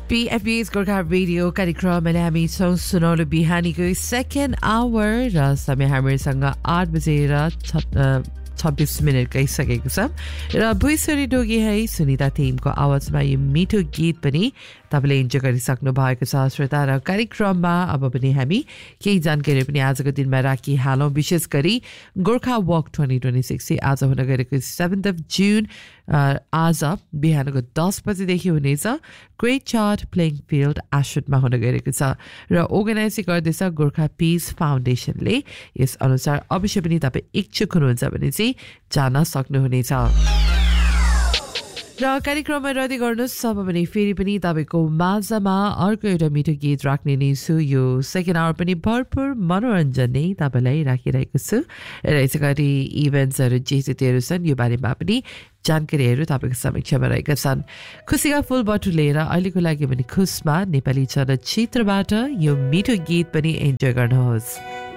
PFB's Gorkha Radio कार्यक्रम में हामी छौं सुनौलो बिहानीको सेकेन्ड आवर र समय हामीसँग 8 बजेर 26 मिनेट गइसकेको छ र भुइसरी डोगी है सुनिता थिमको आवाजमा यो मिठो गीत पनि तपाईले इन्जोय गरिसक्नु भएको छ श्रोता र कार्यक्रममा अब पनि हामी केही जानकारी पनि आजको दिनमा राखिहालौं विशेष गरी गोर्खा वक 2026 आज हुन गएको 7th of June आज बिहानको 10 बजेदेखि हुनेछ ग्रेट चार्ट प्लेइङ फिल्ड आशुटमा हुन गएको छ र अर्गनाइज गर्दैछ गोर्खा पीस फाउन्डेसनले यस अनुसार अवश्य पनि तपाई इच्छुक हुनुहुन्छ भने चाहिँ जान सक्नुहुनेछ र कार्यक्रममा रहँदै गर्नुहोस् सब पनि फेरि पनि तपाईको माझमा अर्को एउटा मिठो गीत राख्ने नै छु यो सेकेन्ड आवर पनि भरपुर मनोरञ्जन नै तपाईलाई राखिरहेको छु र यसै गरी इभेन्ट्सहरू जे जतिहरू छन् यो बारेमा पनि जानकारीहरू तपाईको समक्षमा रहेका छन् खुसीका फूल बटुलेर अहिलेको लागि पनि खुसमा नेपाली चलचित्रबाट यो मिठो गीत पनि इन्जोय गर्नुहोस्